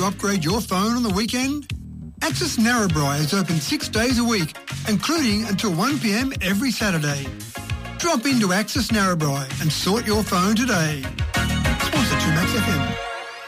upgrade your phone on the weekend? Access Narrabri is open 6 days a week, including until 1 p.m. every Saturday. Drop into Access Narrabri and sort your phone today. Sponsor 2Max FM.